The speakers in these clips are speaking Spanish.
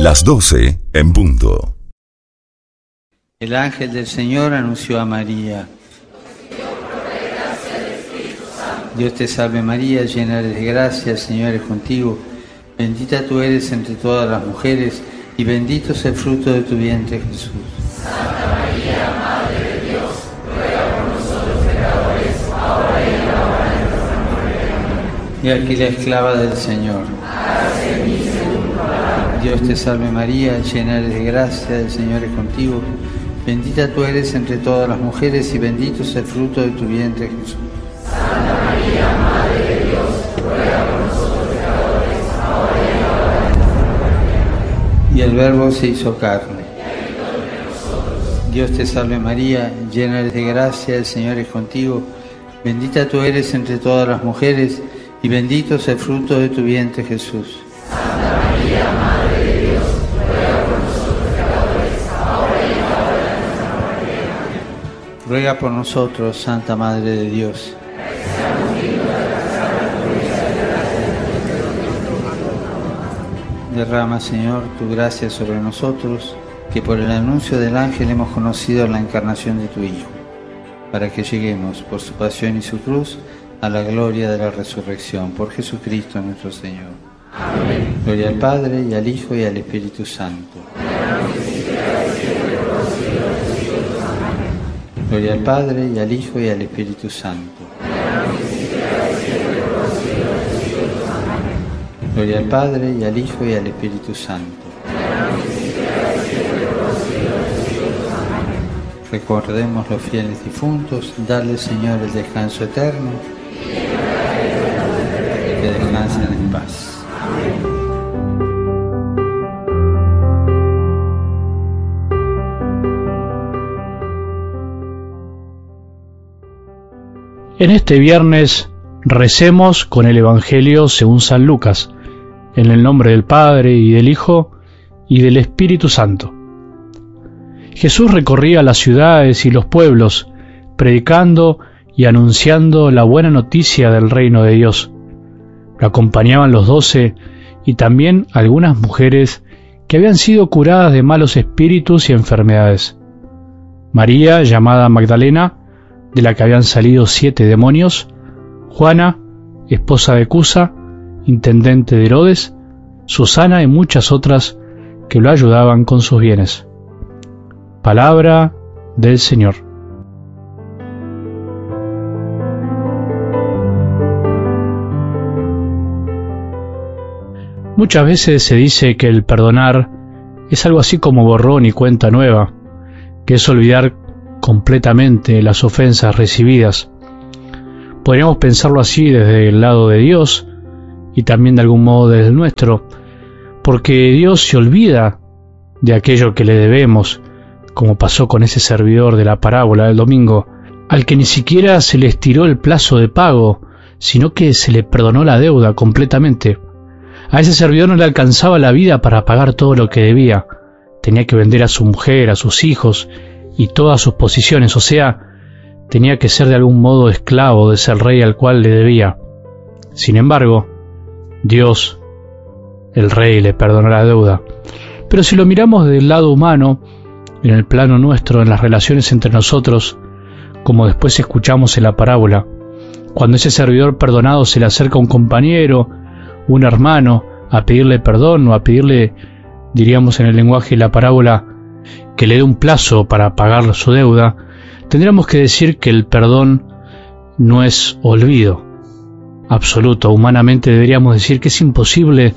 Las 12 en punto. El ángel del Señor anunció a María. Dios te salve María, llena eres de gracia, el Señor es contigo. Bendita tú eres entre todas las mujeres, y bendito es el fruto de tu vientre, Jesús. Santa María, Madre de Dios, ruega por nosotros pecadores, ahora y en la hora de nuestra muerte. Y aquí la esclava del Señor. Hágase en mí según tu palabra. Dios te salve María, llena eres de gracia, el Señor es contigo. Bendita tú eres entre todas las mujeres, y bendito es el fruto de tu vientre, Jesús. Santa María, Madre de Dios, ruega por nosotros pecadores, ahora y en la hora de nuestra muerte. Y el Verbo se hizo carne. Dios te salve María, llena eres de gracia, el Señor es contigo. Bendita tú eres entre todas las mujeres, y bendito es el fruto de tu vientre, Jesús. Santa María, Madre de Dios, ruega por nosotros pecadores, ahora y en la hora de nuestra muerte. Ruega por nosotros, Santa Madre de Dios. Derrama, Señor, tu gracia sobre nosotros, que por el anuncio del ángel hemos conocido la encarnación de tu Hijo, para que lleguemos, por su pasión y su cruz, a la gloria de la resurrección. Por Jesucristo nuestro Señor. Amén. Gloria al Padre, y al Hijo, y al Espíritu Santo. Gloria al Padre, y al Hijo, y al Espíritu Santo. Gloria al Padre, y al Hijo, y al Espíritu Santo. Recordemos los fieles difuntos, darle, Señor, el descanso eterno, y que descansen en paz. En este viernes recemos con el Evangelio según San Lucas, en el nombre del Padre, y del Hijo, y del Espíritu Santo. Jesús recorría las ciudades y los pueblos, predicando y anunciando la buena noticia del reino de Dios. Lo acompañaban los 12 y también algunas mujeres que habían sido curadas de malos espíritus y enfermedades. María, llamada Magdalena, de la que habían salido 7 demonios, Juana, esposa de Cusa, intendente de Herodes, Susana y muchas otras que lo ayudaban con sus bienes. Palabra del Señor. Muchas veces se dice que el perdonar es algo así como borrón y cuenta nueva, que es olvidar completamente las ofensas recibidas. Podríamos pensarlo así desde el lado de Dios y también de algún modo desde el nuestro, porque Dios se olvida de aquello que le debemos, como pasó con ese servidor de la parábola del domingo, al que ni siquiera se le estiró el plazo de pago, sino que se le perdonó la deuda completamente. A ese servidor no le alcanzaba la vida para pagar todo lo que debía. Tenía que vender a su mujer, a sus hijos y todas sus posesiones, o sea, tenía que ser de algún modo esclavo de ese rey al cual le debía. Sin embargo, Dios, el rey, le perdonó la deuda. Pero si lo miramos del lado humano, en el plano nuestro, en las relaciones entre nosotros, como después escuchamos en la parábola, cuando ese servidor perdonado se le acerca a un compañero, un hermano, a pedirle perdón o a pedirle, diríamos en el lenguaje de la parábola, que le dé un plazo para pagar su deuda, tendríamos que decir que el perdón no es olvido absoluto. Humanamente deberíamos decir que es imposible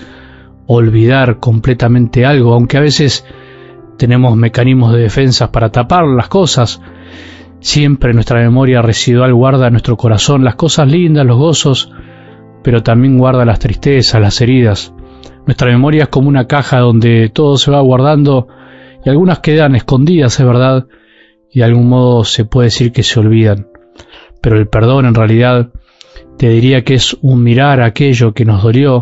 olvidar completamente algo, aunque a veces tenemos mecanismos de defensa para tapar las cosas. Siempre nuestra memoria residual guarda en nuestro corazón las cosas lindas, los gozos, pero también guarda las tristezas, las heridas. Nuestra memoria es como una caja donde todo se va guardando y algunas quedan escondidas, es verdad, y de algún modo se puede decir que se olvidan. Pero el perdón en realidad te diría que es un mirar aquello que nos dolió,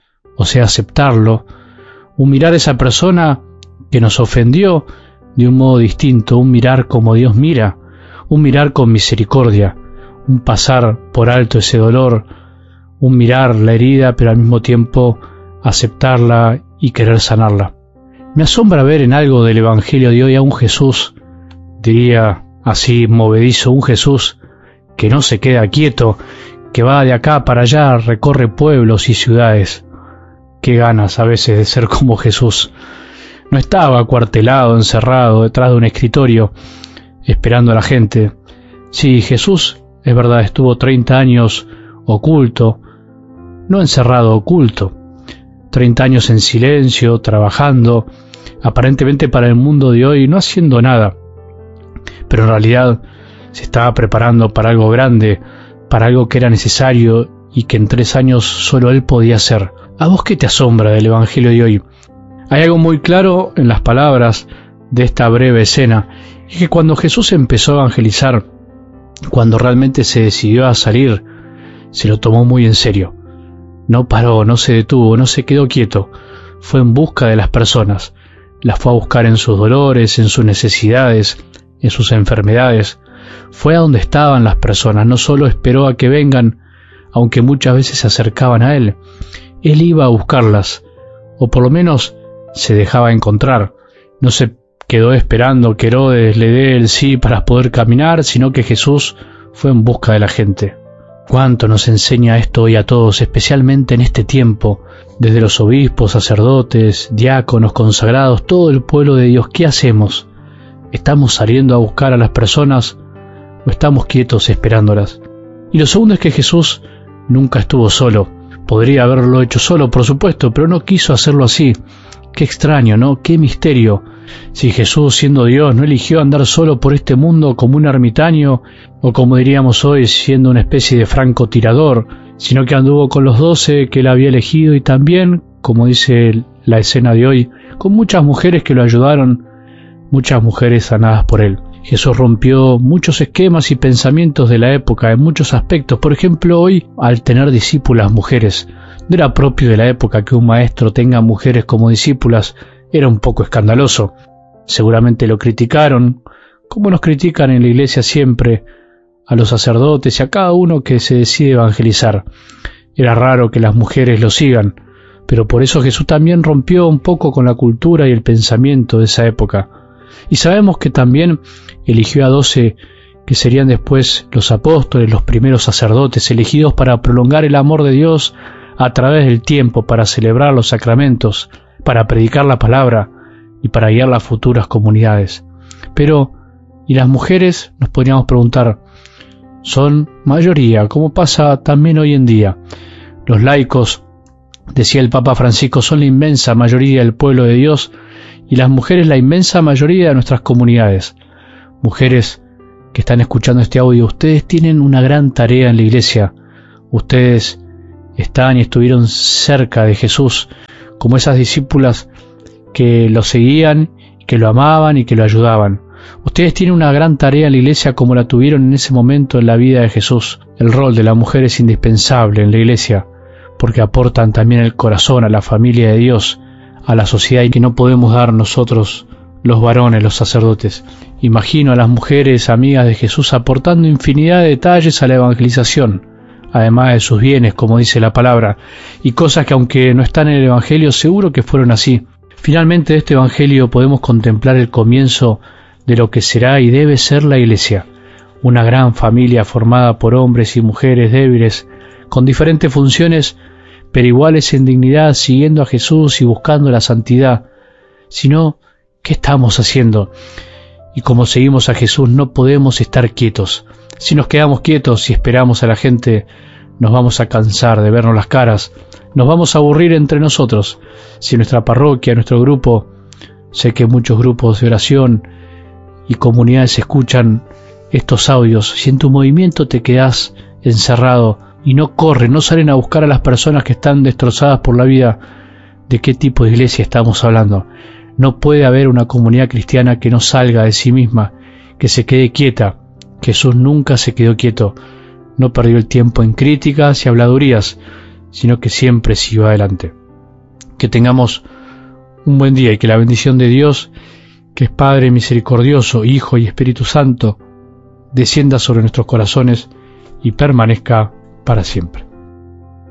o sea, aceptarlo, un mirar a esa persona que nos ofendió de un modo distinto, un mirar como Dios mira, un mirar con misericordia, un pasar por alto ese dolor, un mirar la herida pero al mismo tiempo aceptarla y querer sanarla. Me asombra ver en algo del Evangelio de hoy a un Jesús, diría así movedizo, un Jesús que no se queda quieto, que va de acá para allá, recorre pueblos y ciudades. Qué ganas a veces de ser como Jesús. No estaba acuartelado, encerrado detrás de un escritorio, esperando a la gente. Sí, Jesús, es verdad, estuvo 30 años oculto, no encerrado, oculto. 30 años en silencio, trabajando, aparentemente para el mundo de hoy, no haciendo nada. Pero en realidad se estaba preparando para algo grande, para algo que era necesario y que en 3 años solo él podía hacer. ¿A vos qué te asombra del Evangelio de hoy? Hay algo muy claro en las palabras de esta breve escena, y que cuando Jesús empezó a evangelizar, cuando realmente se decidió a salir, se lo tomó muy en serio. No paró, no se detuvo, no se quedó quieto. Fue en busca de las personas. Las fue a buscar en sus dolores, en sus necesidades, en sus enfermedades. Fue a donde estaban las personas, no solo esperó a que vengan, aunque muchas veces se acercaban a él. Él iba a buscarlas, o por lo menos se dejaba encontrar. No se quedó esperando que Herodes le dé el sí para poder caminar, sino que Jesús fue en busca de la gente. ¿Cuánto nos enseña esto hoy a todos, especialmente en este tiempo? Desde los obispos, sacerdotes, diáconos, consagrados, todo el pueblo de Dios, ¿qué hacemos? ¿Estamos saliendo a buscar a las personas o estamos quietos esperándolas? Y lo segundo es que Jesús nunca estuvo solo. Podría haberlo hecho solo, por supuesto, pero no quiso hacerlo así. Qué extraño, ¿no? Qué misterio. Si Jesús, siendo Dios, no eligió andar solo por este mundo como un ermitaño, o como diríamos hoy, siendo una especie de francotirador, sino que anduvo con los 12 que él había elegido y también, como dice la escena de hoy, con muchas mujeres que lo ayudaron, muchas mujeres sanadas por él. Jesús rompió muchos esquemas y pensamientos de la época en muchos aspectos. Por ejemplo, hoy, al tener discípulas mujeres, no era propio de la época que un maestro tenga mujeres como discípulas, era un poco escandaloso. Seguramente lo criticaron, como nos critican en la iglesia siempre a los sacerdotes y a cada uno que se decide evangelizar. Era raro que las mujeres lo sigan, pero por eso Jesús también rompió un poco con la cultura y el pensamiento de esa época. Y sabemos que también eligió a 12 que serían después los apóstoles, los primeros sacerdotes elegidos para prolongar el amor de Dios a través del tiempo, para celebrar los sacramentos, para predicar la palabra y para guiar las futuras comunidades. Pero, ¿y las mujeres? Nos podríamos preguntar. Son mayoría, como pasa también hoy en día. Los laicos, decía el Papa Francisco, son la inmensa mayoría del pueblo de Dios y las mujeres la inmensa mayoría de nuestras comunidades. Mujeres que están escuchando este audio, ustedes tienen una gran tarea en la iglesia. Ustedes están y estuvieron cerca de Jesús, como esas discípulas que lo seguían, que lo amaban y que lo ayudaban. Ustedes tienen una gran tarea en la iglesia como la tuvieron en ese momento en la vida de Jesús. El rol de la mujer es indispensable en la iglesia, porque aportan también el corazón a la familia de Dios, a la sociedad, y que no podemos dar nosotros, los varones, los sacerdotes. Imagino a las mujeres amigas de Jesús aportando infinidad de detalles a la evangelización, además de sus bienes, como dice la palabra, y cosas que aunque no están en el Evangelio, seguro que fueron así. Finalmente, de este Evangelio podemos contemplar el comienzo de lo que será y debe ser la Iglesia, una gran familia formada por hombres y mujeres débiles, con diferentes funciones, pero iguales en dignidad, siguiendo a Jesús y buscando la santidad. Si no, ¿qué estamos haciendo? Y como seguimos a Jesús, no podemos estar quietos. Si nos quedamos quietos y esperamos a la gente, nos vamos a cansar de vernos las caras, nos vamos a aburrir entre nosotros. Si nuestra parroquia, nuestro grupo, sé que muchos grupos de oración y comunidades escuchan estos audios, si en tu movimiento te quedás encerrado y no corren, no salen a buscar a las personas que están destrozadas por la vida, ¿de qué tipo de iglesia estamos hablando? No puede haber una comunidad cristiana que no salga de sí misma, que se quede quieta. Jesús nunca se quedó quieto, no perdió el tiempo en críticas y habladurías, sino que siempre siguió adelante. Que tengamos un buen día y que la bendición de Dios, que es Padre misericordioso, Hijo y Espíritu Santo, descienda sobre nuestros corazones y permanezca para siempre.